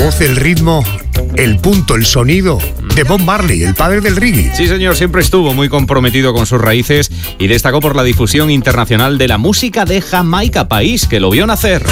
voz, el ritmo, el punto, el sonido de Bob Marley, el padre del reggae. Sí, señor, siempre estuvo muy comprometido con sus raíces y destacó por la difusión internacional de la música de Jamaica, país que lo vio nacer.